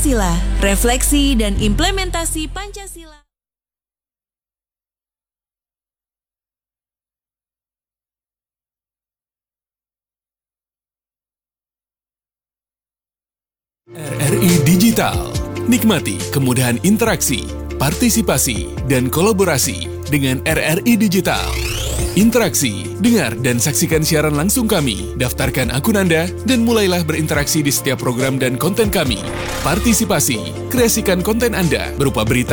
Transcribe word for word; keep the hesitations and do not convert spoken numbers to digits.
Pancasila, refleksi dan implementasi Pancasila. R R I Digital. Nikmati kemudahan interaksi, partisipasi, dan kolaborasi dengan R R I Digital. Interaksi, dengar dan saksikan siaran langsung kami, daftarkan akun Anda, dan mulailah berinteraksi di setiap program dan konten kami. Partisipasi, kreasikan konten Anda berupa berita